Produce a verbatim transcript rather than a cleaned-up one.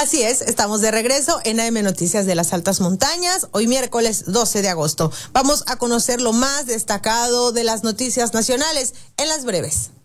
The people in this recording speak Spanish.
Así es, estamos de regreso en A M Noticias de las Altas Montañas, hoy miércoles doce de agosto. Vamos a conocer lo más destacado de las noticias nacionales en las breves.